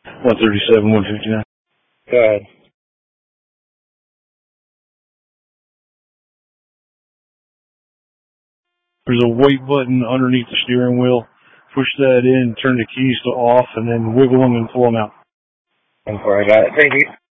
137, 159. Go ahead. There's a weight button underneath the steering wheel. Push that in, turn the keys to off, and then wiggle them and pull them out. I got it. Thank you.